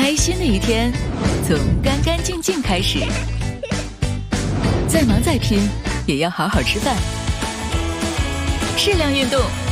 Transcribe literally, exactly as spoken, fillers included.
开心的一天从干干净净开始，再忙再拼也要好好吃饭，适量运动